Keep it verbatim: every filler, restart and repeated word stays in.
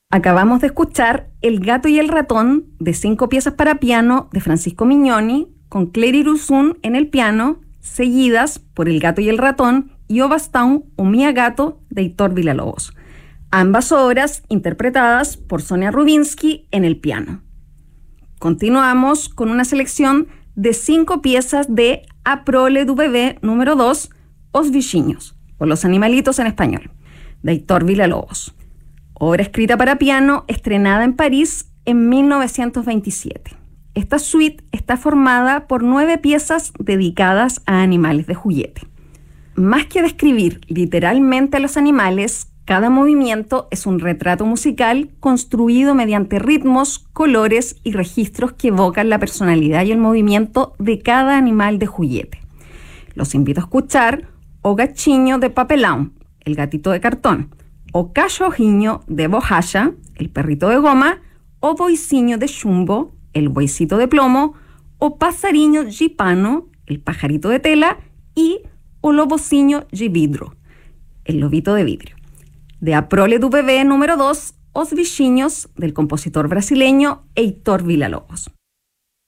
Acabamos de escuchar El gato y el ratón, de cinco piezas para piano, de Francisco Mignoni, con Claire Irurzun en el piano, seguidas por El gato y el ratón y O Bastão, o Mia Gato, de Heitor Villa-Lobos. Ambas obras interpretadas por Sonia Rubinsky en el piano. Continuamos con una selección de cinco piezas de A Prole do Bebé número dos, Os Bichinhos, o Los Animalitos en español, de Heitor Villa-Lobos. Obra escrita para piano, estrenada en París en mil novecientos veintisiete. Esta suite está formada por nueve piezas dedicadas a animales de juguete. Más que describir literalmente a los animales, cada movimiento es un retrato musical construido mediante ritmos, colores y registros que evocan la personalidad y el movimiento de cada animal de juguete. Los invito a escuchar O Gatinho de Papelão, el gatito de cartón, O Cachorrinho de Borracha, el perrito de goma, O Boizinho de Chumbo, el bueycito de plomo, O Passarinho de Pano, el pajarito de tela, y O Lobocinho de Vidro, el lobito de vidrio. De A Prole do Bebé número dos, Os Bichinhos, del compositor brasileño Heitor Villa-Lobos.